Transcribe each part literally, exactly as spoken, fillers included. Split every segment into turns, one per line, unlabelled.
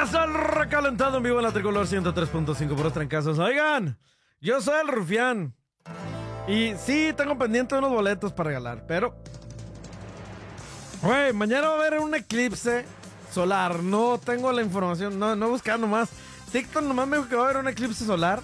regreso al recalentado en vivo en la Tricolor ciento tres punto cinco por los trancazos. Oigan, yo soy el Rufián. Y sí, tengo pendiente unos boletos para regalar, pero... Güey, mañana va a haber un eclipse solar. No tengo la información, no, no he buscado nomás. TikTok nomás me dijo que va a haber un eclipse solar.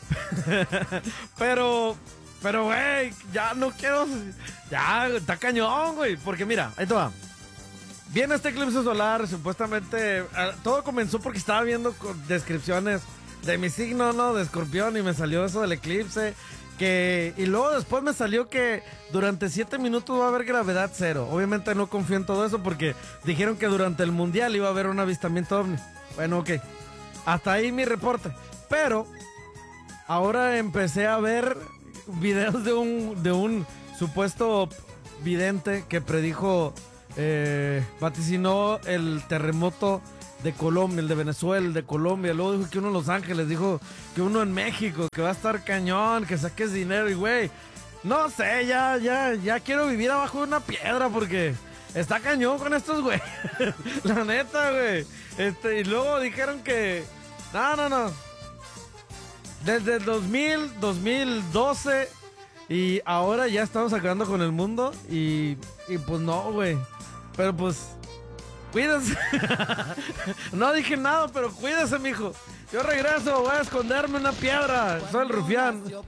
Pero... Pero, güey, ya no quiero... Ya, está cañón, güey. Porque mira, ahí te va. Viene este eclipse solar, supuestamente... Uh, todo comenzó porque estaba viendo descripciones de mi signo, ¿no? De Escorpión, y me salió eso del eclipse. Que, y luego después me salió que durante siete minutos va a haber gravedad cero. Obviamente no confío en todo eso porque dijeron que durante el mundial iba a haber un avistamiento ovni. Bueno, ok. Hasta ahí mi reporte. Pero ahora empecé a ver videos de un, de un supuesto vidente que predijo, eh, vaticinó el terremoto de Colombia, el de Venezuela, el de Colombia. Luego dijo que uno en Los Ángeles, dijo que uno en México, que va a estar cañón, que saques dinero. Y güey, no sé, ya, ya, ya quiero vivir abajo de una piedra porque está cañón con estos güey. La neta, güey. Este, y luego dijeron que no, no, no. Desde el dos mil, dos mil doce y ahora ya estamos acabando con el mundo y, y pues no, güey. Pero pues cuídense. No dije nada, pero cuídense, mijo. Yo regreso, voy a esconderme en una piedra. Soy el Rufián.